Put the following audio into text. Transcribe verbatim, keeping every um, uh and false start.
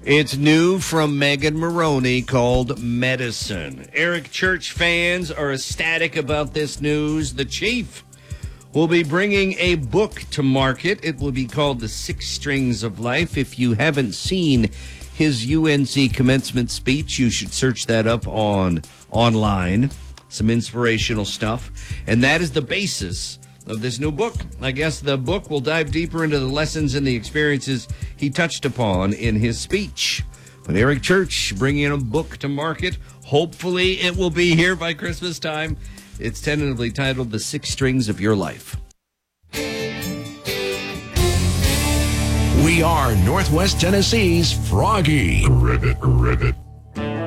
It's new from Megan Maroney called Medicine. Eric Church fans are ecstatic about this news. The Chief will be bringing a book to market. It will be called The Six Strings of Life. If you haven't seen his U N C commencement speech, you should search that up on online. Some inspirational stuff. And that is the basis of this new book. I guess the book will dive deeper into the lessons and the experiences he touched upon in his speech. But Eric Church bringing a book to market. Hopefully it will be here by Christmas time. It's tentatively titled The Six Strings of Your Life. We are Northwest Tennessee's Froggy. Ribbit, ribbit.